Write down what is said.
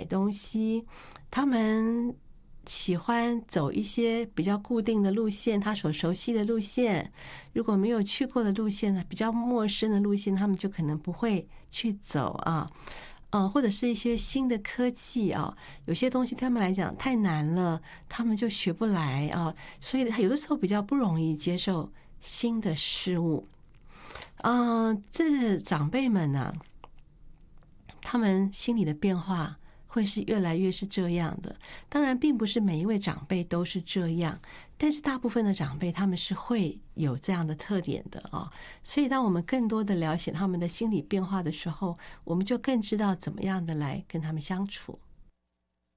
东西，他们喜欢走一些比较固定的路线，他所熟悉的路线。如果没有去过的路线呢，比较陌生的路线，他们就可能不会去走啊。或者是一些新的科技啊，有些东西对他们来讲太难了，他们就学不来啊，所以有的时候比较不容易接受新的事物。这长辈们呢，他们心里的变化会是越来越是这样的。当然，并不是每一位长辈都是这样，但是大部分的长辈他们是会有这样的特点的啊。所以，当我们更多的了解他们的心理变化的时候，我们就更知道怎么样的来跟他们相处。